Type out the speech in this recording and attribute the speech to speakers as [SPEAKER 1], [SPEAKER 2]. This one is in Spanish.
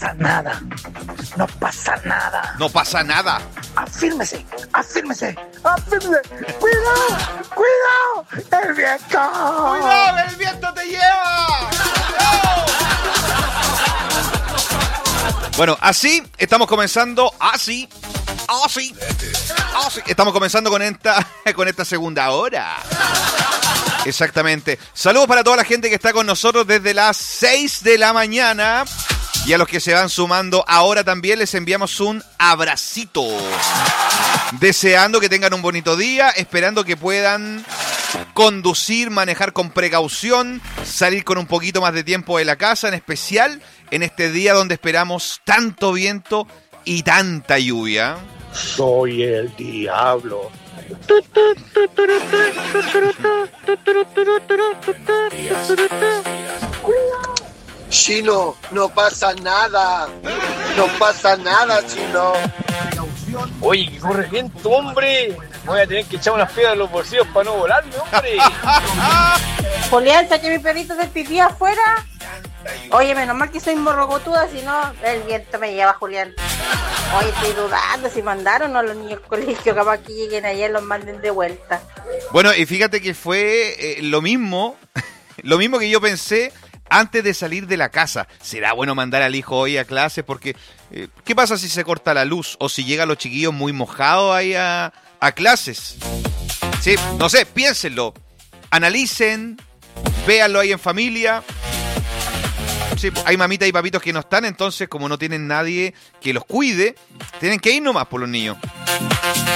[SPEAKER 1] pasa nada. No pasa nada.
[SPEAKER 2] No pasa nada.
[SPEAKER 1] Afírmese. Cuidado. El viento.
[SPEAKER 2] ¡Cuidado, el viento te lleva! ¡No! Bueno, así estamos comenzando. Así. Estamos comenzando con esta segunda hora. Exactamente. Saludos para toda la gente que está con nosotros desde las 6 de la mañana. Y a los que se van sumando ahora también les enviamos un abracito. Deseando que tengan un bonito día, esperando que puedan conducir, manejar con precaución, salir con un poquito más de tiempo de la casa, en especial en este día donde esperamos tanto viento y tanta lluvia.
[SPEAKER 1] Soy el diablo.
[SPEAKER 3] Chino, no pasa nada. No pasa nada, Chino.
[SPEAKER 4] Oye, que corre viento, hombre. Voy a tener que echar unas piedras en los bolsillos para no volarme, hombre.
[SPEAKER 5] Julián, saqué mi perrito del pipí afuera. Oye, menos mal que soy morrocotuda, si no, el viento me lleva, Julián. Oye, estoy dudando si mandaron o a los niños al colegio, capaz que lleguen ayer y los manden de vuelta.
[SPEAKER 2] Bueno, y fíjate que fue lo mismo que yo pensé antes de salir de la casa. ¿Será bueno mandar al hijo hoy a clase? Porque, ¿qué pasa si se corta la luz? O si llegan los chiquillos muy mojados ahí a clases. Sí, no sé, piénsenlo. Analicen, véanlo ahí en familia. Sí, hay mamitas y papitos que no están, entonces como no tienen nadie que los cuide, tienen que ir nomás por los niños.